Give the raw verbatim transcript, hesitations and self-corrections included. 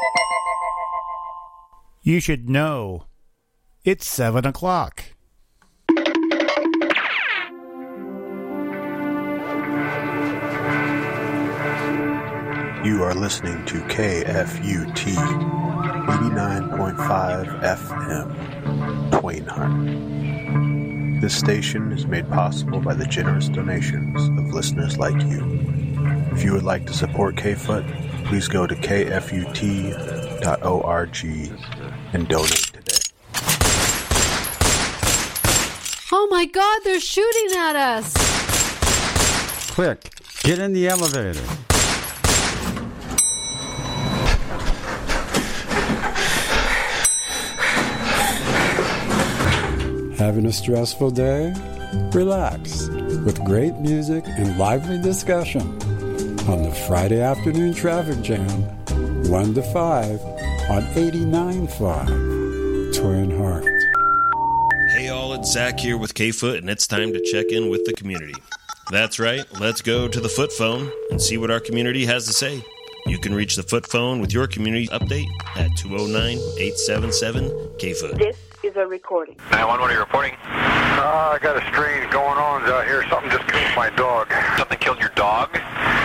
You should know. It's seven o'clock. You are listening to K F U T eighty-nine point five F M, Twain Harte. This station is made possible by the generous donations of listeners like you. If you would like to support K-Foot, please go to K F U T dot org and donate today. Oh my God, they're shooting at us! Quick, get in the elevator. Having a stressful day? Relax with great music and lively discussion on the Friday Afternoon Traffic Jam, one to five on eighty-nine point five Twin Heart. Hey all, it's Zach here with K-Foot, and it's time to check in with the community. That's right, let's go to the Foot Phone and see what our community has to say. You can reach the Foot Phone with your community update at two oh nine, eight seven seven, K-Foot. This is a recording. nine one one, are you reporting? Uh, I got a strange going on out here. Something just killed my dog. Something killed your dog?